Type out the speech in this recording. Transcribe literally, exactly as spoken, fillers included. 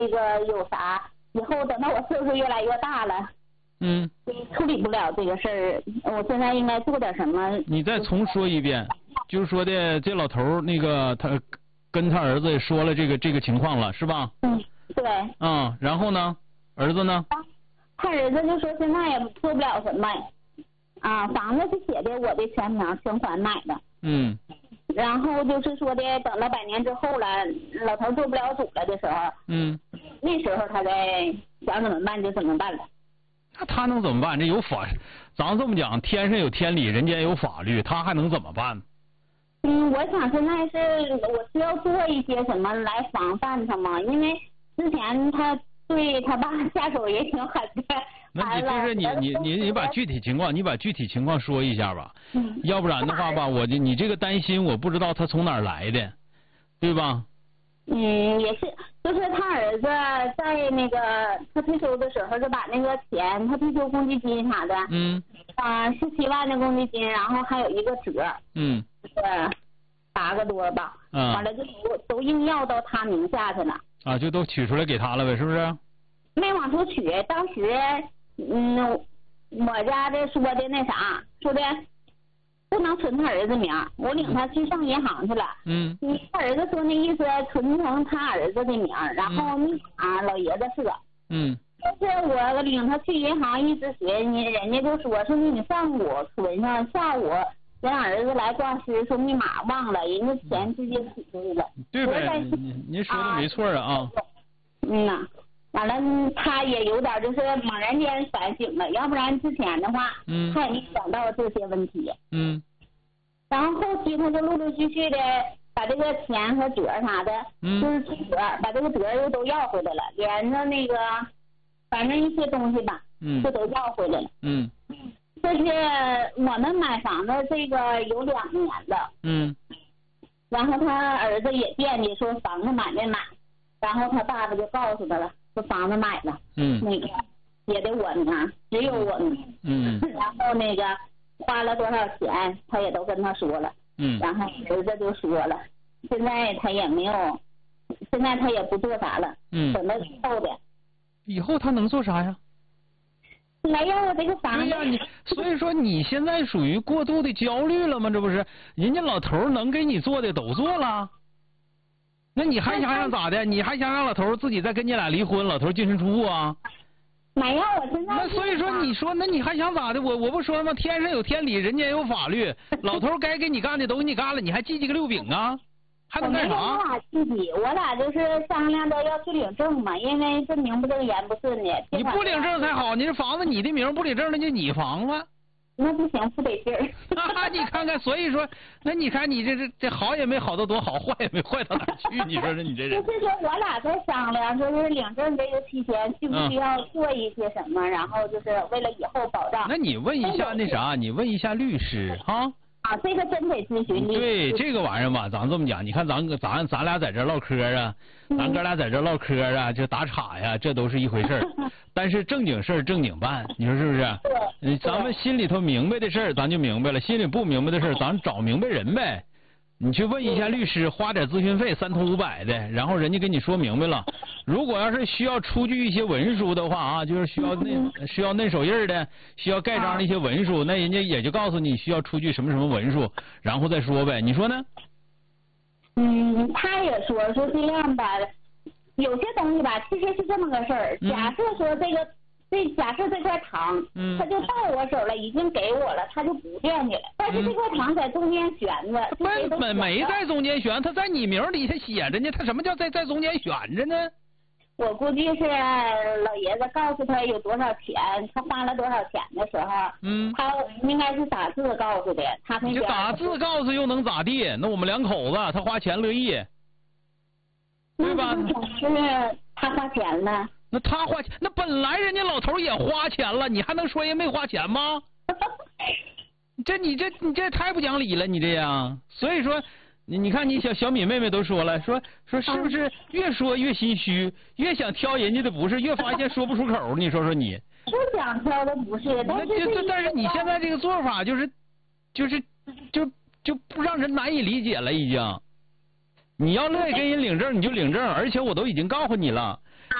这个有啥，以后等到我岁数越来越大了， 嗯， 处理不了这个事儿，我现在应该做点什么？ 你再重说一遍，就是说的这老头儿那个他跟他儿子也说了这个这个情况了，是吧？ 嗯，对。 嗯，然后呢，儿子呢？ 他儿子就说现在也做不了什么，啊，房子是写的我的全名，全款买的。 嗯。 然后就是说的，等了百年之后了，老头做不了主了的时候， 嗯， 那时候他再想怎么办就怎么办了。 那他能怎么办？这有法，咱这么讲，天上有天理，人间有法律，他还能怎么办？ 嗯，我想现在是我需要做一些什么来防范他嘛，因为之前他对他爸下手也挺狠的。 那你就是你你你你把具体情况，你把具体情况说一下吧。 嗯。 要不然的话吧，我就你这个担心，我不知道他从哪儿来的，对吧？ 嗯，也是，就是他儿子在那个他退休的时候就把那个钱，他退休公积金啥的， 嗯， 啊，十七万的公积金，然后还有一个折， 嗯， 是八个多吧， 嗯， 完了就都都硬要到他名下去了。 啊，就都取出来给他了呗，是不是？ 没往出取，当时嗯，我家的说的那啥，说的不能存他儿子名，我领他去上银行去了。 嗯。 他儿子说那意思存成他儿子的名，然后密码老爷子是个。 嗯。 就是我领他去银行一直学，你人家就说说你上午存上，下午让儿子来挂失，说密码忘了，人家钱直接取出去了。 对呗，您您说的没错啊啊。 嗯呐。完了，他也有点就是猛然间反省了，要不然之前的话， 嗯， 他也没想到这些问题。 嗯。 然后后期他就陆陆续续的把这个钱和折啥的， 嗯， 就是折，把这个折又都要回来了，连着那个，反正一些东西吧， 嗯， 就都要回来了。 嗯。 这是我们买房子这个有两年了。 嗯。 然后他儿子也惦记说房子买没买，然后他爸爸就告诉他了。说房子买了， 嗯， 那个也得我名，只有我名， 嗯， 然后那个花了多少钱，他也都跟他说了， 嗯， 然后儿子就说了，现在他也没有，现在他也不做啥了， 嗯， 等到以后的， 以后他能做啥呀？ 没有我这个房子。 对呀，你所以说你现在属于过度的焦虑了吗？这不是，人家老头能给你做的都做了。那你还想想咋的？你还想让老头自己再跟你俩离婚，老头净身出户啊？ 没有，我现在。 那所以说，你说那你还想咋的？我我不说吗？天上有天理，人间有法律。老头该给你干的都给你干了，你还记几个六饼啊？还能干啥？ 我俩记记，我俩就是商量着要去领证嘛，因为这名不正言不顺的。 你不领证才好，你这房子你的名不领证，那就你房子。 那不行，不得劲儿。 你看看，所以说，那你看你这这这好也没好到多好，坏也没坏到哪去。你说说你这人。 就是说我俩在商量，就是领证这个期间需不需要做一些什么，嗯、然后就是为了以后保障。 那你问一下那啥，你问一下律师哈。 啊，这个真得咨询律师。 对这个玩意儿吧，咱这么讲，你看咱咱咱俩在这唠嗑啊，咱哥俩在这唠嗑啊，就打岔呀，这都是一回事儿。但是正经事儿正经办，你说是不是？ 对。 咱们心里头明白的事儿，咱就明白了；心里不明白的事儿，咱找明白人呗。你去问一下律师，花点咨询费，三头五百的，然后人家跟你说明白了。如果要是需要出具一些文书的话啊，就是需要那需要嫩手印的，需要盖章的一些文书，那人家也就告诉你需要出具什么什么文书，然后再说呗。你说呢？ 嗯，他也说说这样吧，有些东西吧，其实是这么个事儿。假设说这个。这假设这块糖， 嗯， 他就到我手了，已经给我了，他就不惦记了。但是这块糖在中间悬着， 根本没在中间悬，他在你名里他写着呢。他什么叫在在中间悬着呢？ 我估计是老爷子告诉他有多少钱，他花了多少钱的时候， 嗯， 他应该是打字告诉的。他那就打字告诉又能咋地？那我们两口子他花钱乐意，对吧？ 是他花钱了。 那他花钱，那本来人家老头也花钱了，你还能说人没花钱吗？这你这你这太不讲理了，你这样。所以说，你你看你小小敏妹妹都说了，说说是不是越说越心虚，越想挑人家的不是，越发现说不出口。你说说你。 是想挑的不是，但是这但是你现在这个做法就是，就是就就不让人难以理解了，已经。你要乐意跟人领证你就领证，而且我都已经告诉你了。